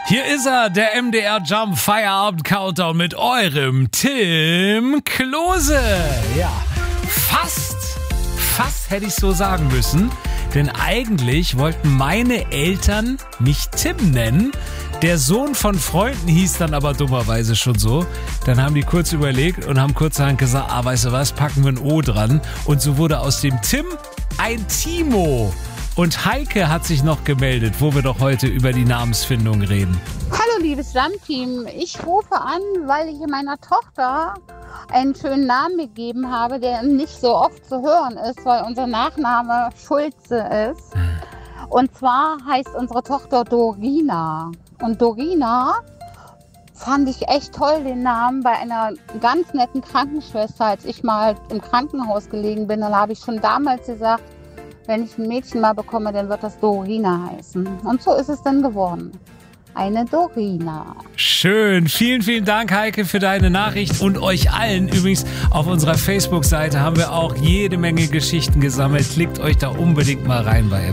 Hier ist er, der MDR Jump Feierabend Countdown mit eurem Tim Klose. Ja, fast hätte ich so sagen müssen, denn eigentlich wollten meine Eltern mich Tim nennen. Der Sohn von Freunden hieß dann aber dummerweise schon so. Dann haben die kurz überlegt und haben kurzerhand gesagt, weißt du was, packen wir ein O dran. Und so wurde aus dem Tim ein Timo. Und Heike hat sich noch gemeldet, wo wir doch heute über die Namensfindung reden. Hallo liebes Jump-Team, ich rufe an, weil ich meiner Tochter einen schönen Namen gegeben habe, der nicht so oft zu hören ist, weil unser Nachname Schulze ist. Und zwar heißt unsere Tochter Dorina. Und Dorina fand ich echt toll, den Namen, bei einer ganz netten Krankenschwester, als ich mal im Krankenhaus gelegen bin. Dann habe ich schon damals gesagt, wenn ich ein Mädchen mal bekomme, dann wird das Dorina heißen. Und so ist es dann geworden. Eine Dorina. Schön. Vielen, vielen Dank, Heike, für deine Nachricht und euch allen. Übrigens, auf unserer Facebook-Seite haben wir auch jede Menge Geschichten gesammelt. Klickt euch da unbedingt mal rein bei